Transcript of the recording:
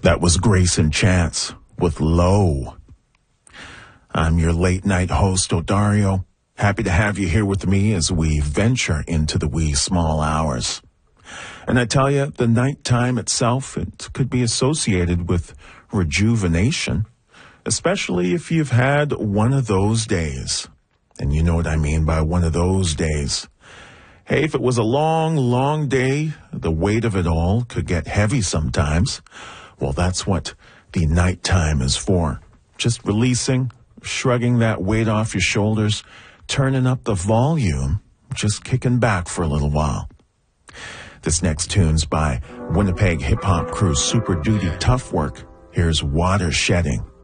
That was Grayson Chance with Low. I'm your late night host, Odario. Happy to have you here with me as we venture into the wee small hours. And I tell you, the nighttime itself, it could be associated with rejuvenation, especially if you've had one of those days. And you know what I mean by one of those days. Hey, if it was a long, long day, the weight of it all could get heavy sometimes. Well, that's what the nighttime is for. Just releasing, shrugging that weight off your shoulders, turning up the volume, just kicking back for a little while. This next tune's by Winnipeg hip-hop crew Super Duty Tough Work. Here's Water Shedding.